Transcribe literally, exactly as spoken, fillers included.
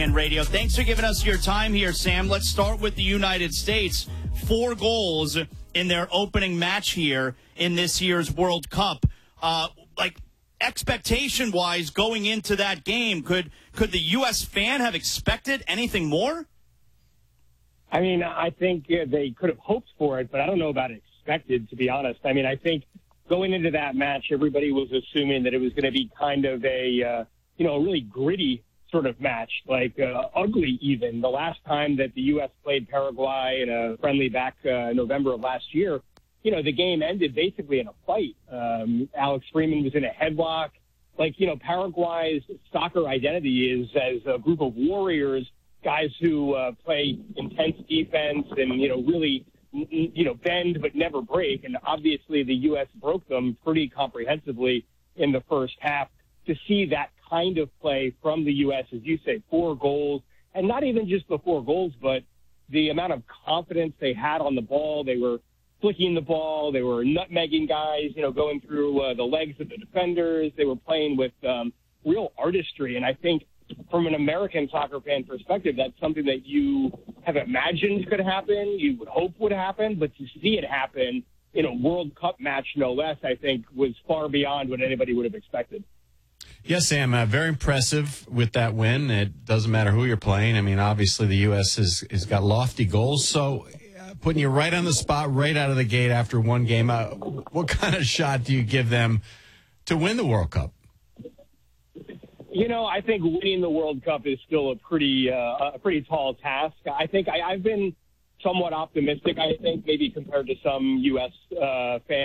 And radio. Thanks for giving us your time here, Sam. Let's start with the United States. Four goals in their opening match here in this year's World Cup. Uh, like expectation-wise, going into that game, could could the U S fan have expected anything more? I mean, I think uh, they could have hoped for it, but I don't know about expected, to be honest. I mean, I think going into that match, everybody was assuming that it was going to be kind of a, uh, you know, a really gritty sort of match, like uh, ugly even. The last time that the U S played Paraguay in a friendly back uh, November of last year, you know, the game ended basically in a fight. Um, Alex Freeman was in a headlock. Like, you know, Paraguay's soccer identity is as a group of warriors, guys who uh, play intense defense and, you know, really, you know, bend but never break. And obviously the U S broke them pretty comprehensively in the first half. To see that kind of play from the U S, as you say, four goals, and not even just the four goals, but the amount of confidence they had on the ball. They were flicking the ball. They were nutmegging guys, you know, going through uh, the legs of the defenders. They were playing with um, real artistry. And I think from an American soccer fan perspective, that's something that you have imagined could happen, you would hope would happen, but to see it happen in a World Cup match, no less, I think was far beyond what anybody would have expected. Yes, Sam, uh, very impressive with that win. It doesn't matter who you're playing. I mean, obviously the U S has, has got lofty goals. So uh, putting you right on the spot, right out of the gate after one game, uh, what kind of shot do you give them to win the World Cup? You know, I think winning the World Cup is still a pretty uh, a pretty tall task. I think I, I've been somewhat optimistic, I think, maybe compared to some U S uh, fans.